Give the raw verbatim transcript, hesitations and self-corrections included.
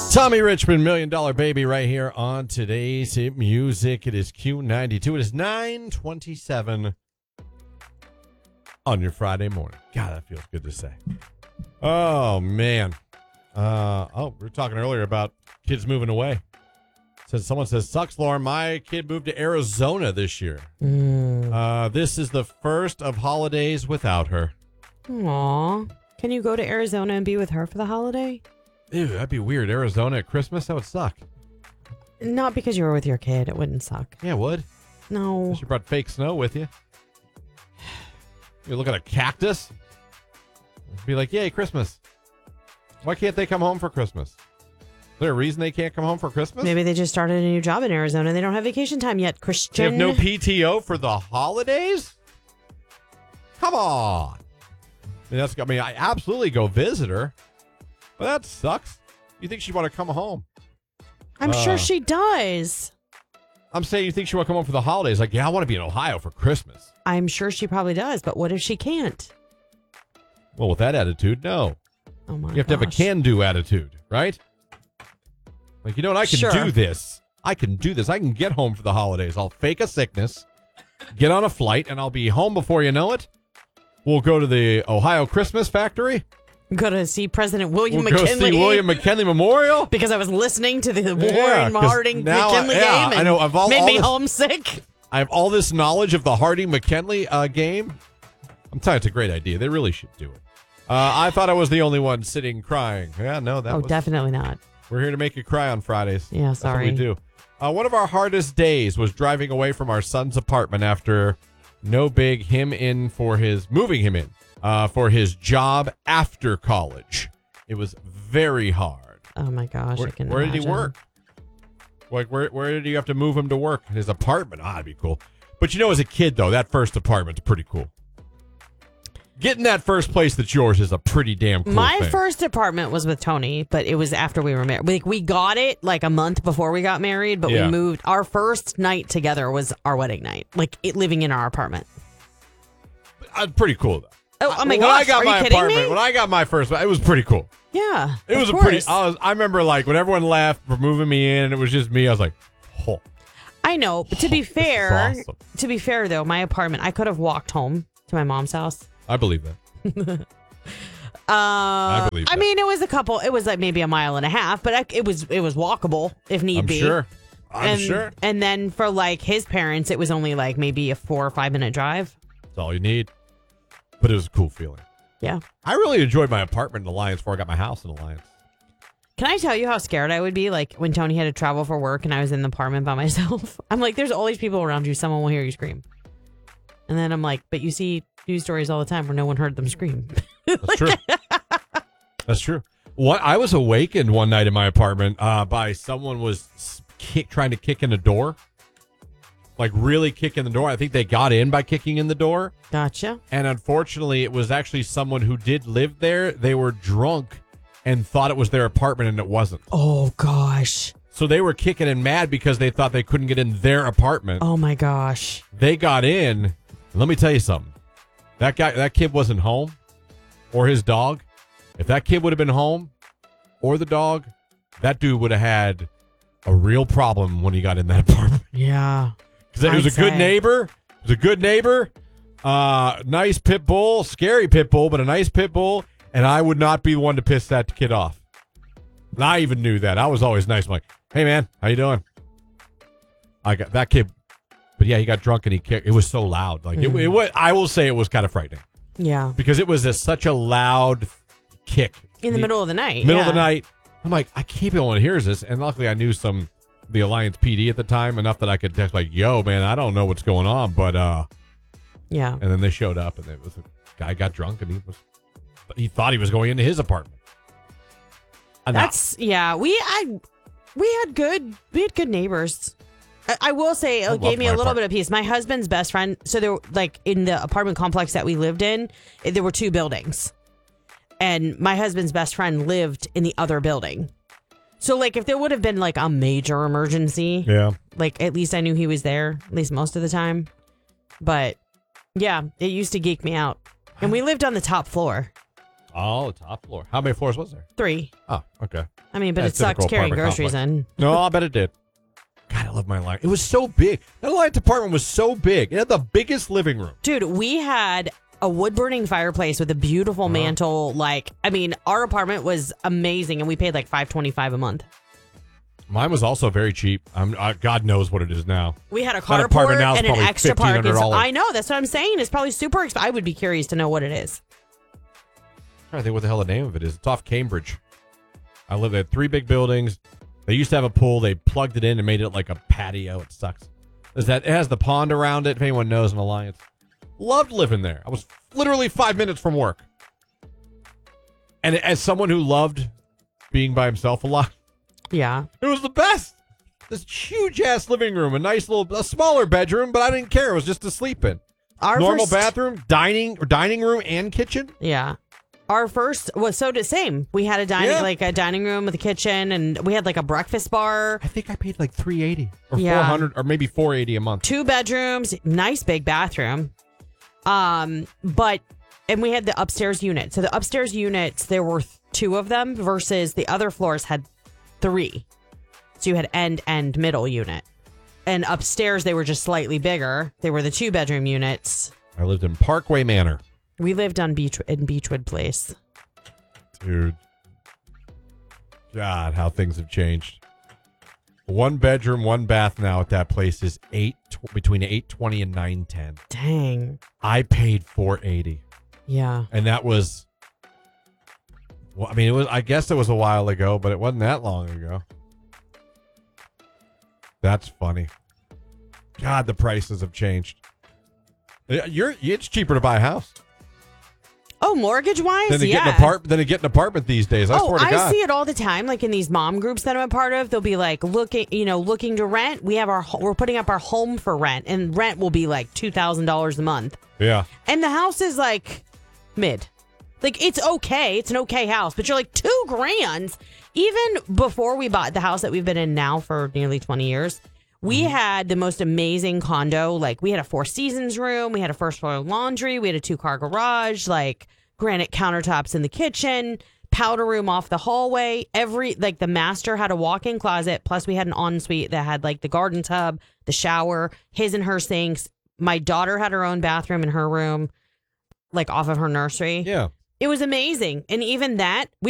Tommy Richmond, Million Dollar Baby, right here on today's Hit Music. It is Q ninety-two. It is nine twenty-seven on your Friday morning. God, that feels good to say. Oh, man. Uh, oh, we were talking earlier about kids moving away. Says someone says, sucks, Lauren. My kid moved to Arizona this year. Mm. Uh, this is the first of holidays without her. Aw. Can you go to Arizona and be with her for the holiday? Ew, that'd be weird. Arizona at Christmas? That would suck. Not because you were with your kid. It wouldn't suck. Yeah, it would. No. Unless you brought fake snow with you. You look at a cactus. Be like, yay, Christmas. Why can't they come home for Christmas? Is there a reason they can't come home for Christmas? Maybe they just started a new job in Arizona. They don't have vacation time yet, Christian. They have no P T O for the holidays? Come on. I mean, that's, I mean, I absolutely go visit her. But that sucks. You think she'd want to come home? I'm uh, sure she does. I'm saying you think she want to come home for the holidays. Like, yeah, I want to be in Ohio for Christmas. I'm sure she probably does. But what if she can't? Well, with that attitude, no. Oh, my You have gosh. to have a can-do attitude, right? Like, you know what? I can Sure. do this. I can do this. I can get home for the holidays. I'll fake a sickness, get on a flight, and I'll be home before you know it. We'll go to the Ohio Christmas Factory. Go to see President William We'll McKinley. go see William McKinley Memorial. Because I was listening to the Yeah, Warren 'cause Harding now- McKinley yeah, game and I know, of all- made all me this- homesick. I have all this knowledge of the Harding McKinley uh, game. I'm telling you, it's a great idea. They really should do it. Uh, I thought I was the only one sitting crying. Yeah, no, that Oh, was... definitely not. We're here to make you cry on Fridays. Yeah, That's what sorry. we do. Uh, one of our hardest days was driving away from our son's apartment after no big him in for his moving him in uh, for his job after college. It was very hard. Oh, my gosh. Where, I can where did he imagine. work? Like, where where did you have to move him to work? His apartment. Ah, that'd be cool. But you know, as a kid, though, that first apartment's pretty cool. Getting that first place that's yours is a pretty damn cool My thing. first apartment was with Tony, but it was after we were married. Like, we got it like a month before we got married, but Yeah. we moved. Our first night together was our wedding night, like it, living in our apartment. Uh, pretty cool, though. Oh, oh my when gosh. I got Are my you kidding apartment, me? when I got my first, it was pretty cool. Yeah. It of was a course. pretty. I was. I remember like when everyone left for moving me in, and it was just me. I was like, oh. I know, but to be This is fair, awesome. to be fair though, my apartment, I could have walked home to my mom's house. I believe that. Uh, I believe that. mean, it was a couple. It was like maybe a mile and a half, but I, it was it was walkable if need I'm be. sure. I'm and, sure. And then for like his parents, it was only like maybe a four or five minute drive. That's all you need. But it was a cool feeling. Yeah. I really enjoyed my apartment in Alliance before I got my house in Alliance. Can I tell you how scared I would be? Like when Tony had to travel for work and I was in the apartment by myself. I'm like, there's all these people around you. Someone will hear you scream. And then I'm like, but you see news stories all the time where no one heard them scream. That's true. That's true. What I was awakened one night in my apartment uh, by someone was kick, trying to kick in the door. Like really kicking the door. I think they got in by kicking in the door. Gotcha. And unfortunately, it was actually someone who did live there. They were drunk and thought it was their apartment, and it wasn't. Oh, gosh. So they were kicking and mad because they thought they couldn't get in their apartment. Oh, my gosh. They got in. Let me tell you something. That guy, that kid wasn't home, or his dog. If that kid would have been home, or the dog, that dude would have had a real problem when he got in that apartment. Yeah. Because it was I'd a good say. neighbor. It was a good neighbor. Uh, nice pit bull, scary pit bull, but a nice pit bull. And I would not be the one to piss that kid off. And I even knew that. I was always nice. I'm like, hey man, how you doing? I got that kid, but yeah, he got drunk and he kicked. It was so loud. Like Mm. it, it was. I will say it was kind of frightening Yeah. because it was a, such a loud kick In the middle of the night. middle yeah. of the night. I'm like, I can't be the one who hears this. And luckily, I knew some the Alliance P D at the time enough that I could text like, yo, man, I don't know what's going on, but uh. Yeah. And then they showed up, and it was a guy got drunk, and he was he thought he was going into his apartment. And now- That's yeah. We I we had good we had good neighbors. I, I will say I it gave love me my a little apartment. bit of peace. My husband's best friend. So there, like in the apartment complex that we lived in, eh, there were two buildings, and my husband's best friend lived in the other building. So like if there would have been like a major emergency, yeah. like at least I knew he was there at least most of the time. But yeah, it used to geek me out, and we lived on the top floor. Oh, the top floor. How many floors was there? Three. Oh, okay. I mean, but That's it sucked typical carrying apartment groceries complex. in. No, I bet it did. God, I love my Alliance. It was so big. That Alliance apartment was so big. It had the biggest living room. Dude, we had a wood burning fireplace with a beautiful Uh-huh. mantle. Like, I mean, our apartment was amazing, and we paid like five twenty five a month. Mine was also very cheap. I'm, uh, God knows what it is now. We had a That apartment carport now is and an probably extra parking. fifteen hundred dollars. I know. That's what I'm saying. It's probably super expensive. I would be curious to know what it is. I'm trying to think what the hell the name of it is. It's off Cambridge. I lived at three big buildings. They used to have a pool. They plugged it in and made it like a patio. It sucks. Is that it has the pond around it? If anyone knows an Alliance, loved living there. I was literally five minutes from work. And as someone who loved being by himself a lot, Yeah. it was the best. This huge ass living room, a nice little, a smaller bedroom, but I didn't care. It was just to sleep in. Our Normal first, bathroom, dining, or dining room, and kitchen. Yeah. Our first was so the same. We had a dining Yeah. like a dining room with a kitchen, and we had like a breakfast bar. I think I paid like three eighty or Yeah. four hundred or maybe four eighty a month. Two bedrooms, nice big bathroom. Um, but and we had the upstairs unit. So the upstairs units, there were th- two of them versus the other floors had three. So you had end and middle unit. And upstairs they were just slightly bigger. They were the two bedroom units. I lived in Parkway Manor. We lived on Beach in Beechwood Place. Dude. God, how things have changed. One bedroom, one bath now at that place is eight tw- between eight twenty and nine ten. Dang. I paid four eighty. Yeah. And that was well, I mean, it was I guess it was a while ago, but it wasn't that long ago. That's funny. God, the prices have changed. You're it's cheaper to buy a house Oh, mortgage wise, than to yeah. get an apartment than to get an apartment these days. I oh, swear to I God. see it all the time. Like in these mom groups that I'm a part of, they'll be like looking, you know, looking to rent. We have our, ho- we're putting up our home for rent, and rent will be like two thousand dollars a month, Yeah. and the house is like mid. Like it's okay, it's an okay house, but you're like two grand. Even before we bought the house that we've been in now for nearly twenty years, we had the most amazing condo. Like we had a Four Seasons room, we had a first floor laundry, we had a two car garage, like granite countertops in the kitchen, powder room off the hallway. Every like the master had a walk-in closet, plus we had an ensuite that had like the garden tub, the shower, his and her sinks. My daughter had her own bathroom in her room, like off of her nursery. Yeah. It was amazing. And even that, we